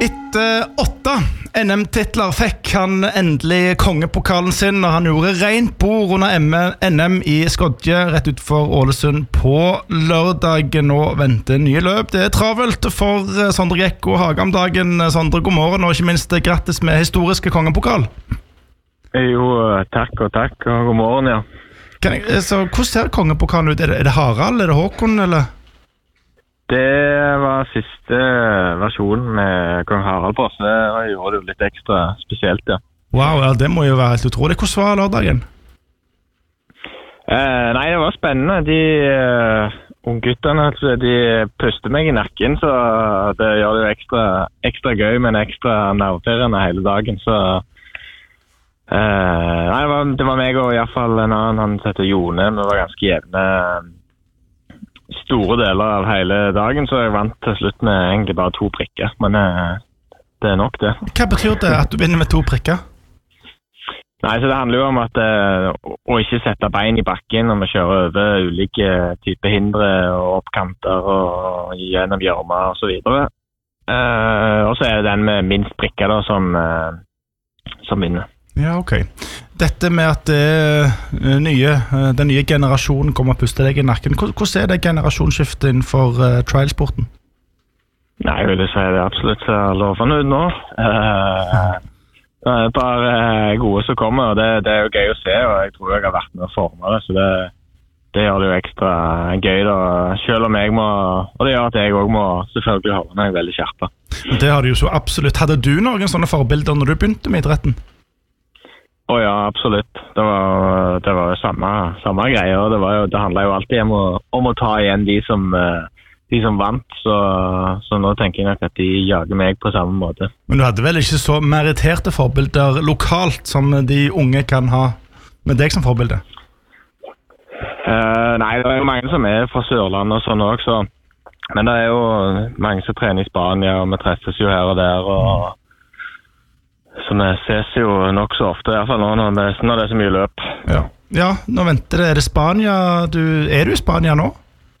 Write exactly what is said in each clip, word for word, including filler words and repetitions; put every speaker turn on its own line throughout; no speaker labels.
Etter åtte N M-titler fikk han endelig kongepokalen sin når han gjorde rent bord under N M i Skodje rett utenfor Ålesund på lørdag. Nå venter nye løp. Det er travelt for Sondre Gekko Haga om dagen. Sondre, god morgen, og ikke minst grattis med historiske kongepokal.
Jo, takk og takk, og god morgen, ja.
Kan jeg, så, hvordan ser kongepokalen ut? Er det, er det Harald, er det Håkon, eller?
Det var siste versjon med kong Harald på, så det gjorde det jo litt ekstra spesielt, ja.
Wow, ja, det må jo være helt utrolig. Hvordan var lørdagen?
Eh, nei, det var spennende. De uh, unge gutterne, de puster meg i nakken, så det gjør det jo ekstra, ekstra gøy, men ekstra nervepirrende hele dagen, så... Uh, nei, det var, det var meg og i hvert fall en annen, han heter Jone, vi var ganske jevne store deler av hele dagen, så jeg vant til slutt med egentlig bare to prikker, men uh, det er nok det.
Hva betyr det at du vinner med to prikker?
Nei, så det handler jo om at uh, å ikke sette bein i bakken når vi kjører over ulike typer hindre og oppkanter og gjennom gjørmer og så videre. Uh, og så er det den med minst prikker da, som, uh, som vinner.
Ja, ok. Dette med at det nye, den nye generasjonen kommer og puster deg i nakken, hvordan er det generasjonsskiftet innenfor uh, trialsporten?
Nei, jeg vil si det absolutt lovende ut nå. Uh, det er bare gode som kommer, og det, det er jo gøy å se, og jeg tror jeg har vært med å forme det, så det, det gjør det jo ekstra gøy da, selv om jeg må, og det gjør at jeg også må selvfølgelig holde meg veldig skjerpet.
Det har du jo så absolutt. Hadde du noen sånne forbilder når du begynte med idretten?
Å ja, absolutt. Det var, det var jo samme, samme greie, og det, var jo, det handlet jo alltid om å, om å ta igjen de som, de som vant, så, så nå tenker jeg nok at de jager meg på samme måte.
Men du hadde vel ikke så meriterte forbilder lokalt som de unge kan ha med deg som forbilde?
Uh, nei, det er jo mange som er fra Sørland og sånn også, men det er jo mange som trener i Spania, og vi treffes jo her og der, og så vi ses jo nok så ofte, i hvert fall nå når det, når det er så mye løp.
Ja, ja, nå venter det. Er det Spania? Du, er du i Spania nå?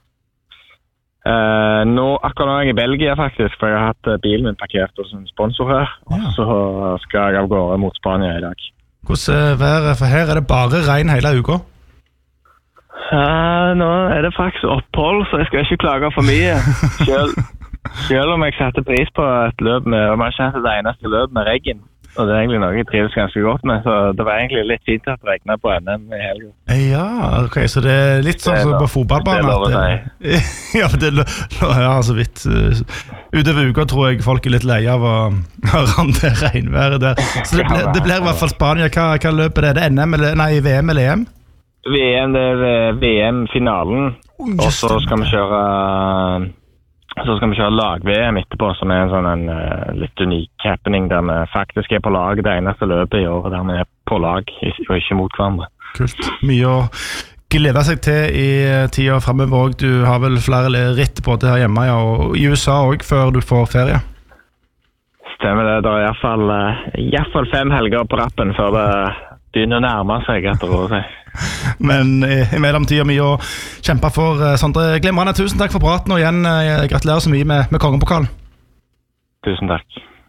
Eh, nå, akkurat nå er jeg i Belgia faktisk, for jeg har hatt bilen min parkert hos en sponsor her. Ja. Og så skal jeg av gårde mot Spania i dag.
Hvordan er været? For her er det bare regn hele uka.
Eh, nå er det faktisk opphold, så jeg skal ikke klage for mye. Selv, selv om jeg satte pris på et løp med, og man har ikke hatt det eneste løp med regn. Og det er egentlig noe jeg trives ganske godt med, så det var egentlig litt fint at det regnet på N M i helgen.
Ja, ok, så det er litt sånn som på fotballbanen.
Det lover seg.
Ja, det ja, så vidt. Utover uka tror jeg folk er litt leie av å høre om det regnværet der. Så det blir, det blir i hvert fall Spania. Hva, hva løper det? Er det N M, eller, nei, V M eller E M?
V M, det er V M-finalen, og så skal vi kjøre... Så skal vi kjøre lag-V M etterpå, som er en sånn en, uh, litt unik happening der vi faktisk er på lag det eneste løpet i året, der vi er på lag og ikke mot hverandre.
Kult. Mye å glede seg til i tida fremover også. Du har vel flere ritt både her hjemme ja, og i U S A også før du får ferie?
Stemmer det. Det er i hvert fall, uh, i hvert fall fem helger på rappen før det begynner å nærme seg etter å si.
Men i, i mellomtida mye å kjempe for. Sondre, glimrende, tusen takk for praten, og igjen gratulerer så mye med, med kongepokalen.
Tusen takk.